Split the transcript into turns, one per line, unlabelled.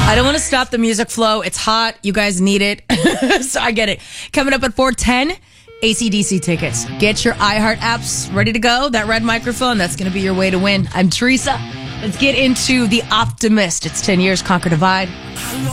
I don't want to stop the music flow. It's hot. You guys need it. So I get it. Coming up at 4:10, AC/DC tickets. Get your iHeart apps ready to go. That red microphone, that's going to be your way to win. I'm Teresa. Let's get into The Optimist. It's 10 years, Conquer Divide.